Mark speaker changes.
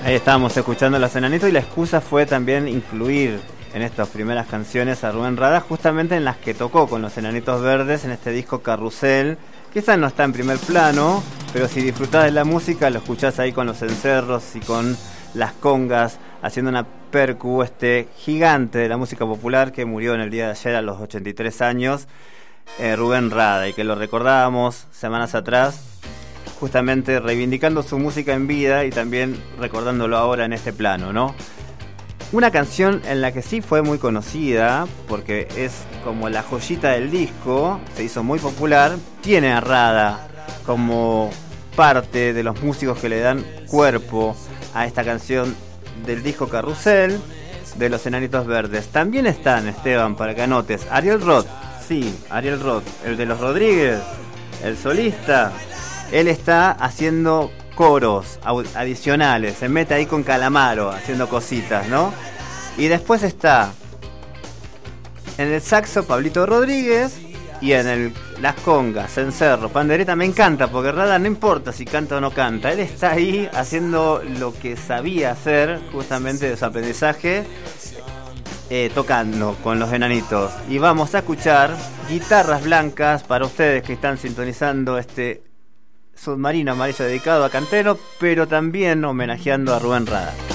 Speaker 1: Ahí estábamos escuchando Los Enanitos y la excusa fue también incluir en estas primeras canciones a Rubén Rada, justamente en las que tocó con Los Enanitos Verdes en este disco Carrusel. Quizás no está en primer plano, pero si disfrutás de la música lo escuchás ahí con los encerros y con las congas, haciendo una percu, gigante de la música popular que murió en el día de ayer a los 83 años, Rubén Rada, y que lo recordábamos semanas atrás, justamente reivindicando su música en vida y también recordándolo ahora en este plano, ¿no? Una canción en la que sí fue muy conocida, porque es como la joyita del disco, se hizo muy popular, tiene a Rada como parte de los músicos que le dan cuerpo a esta canción del disco Carrusel de Los Enanitos Verdes. También están, Esteban, para que anotes, Ariel Roth, sí, Ariel Roth, el de los Rodríguez, el solista. Él está haciendo coros adicionales, se mete ahí con Calamaro haciendo cositas, ¿no? Y después está en el saxo Pablito Rodríguez y en las congas, cencerro, pandereta. Me encanta porque Rada no importa si canta o no canta, él está ahí haciendo lo que sabía hacer justamente de su aprendizaje, tocando con Los Enanitos. Y vamos a escuchar Guitarras Blancas para ustedes que están sintonizando Submarino Amarillo dedicado a Cantero, pero también homenajeando a Rubén Rada.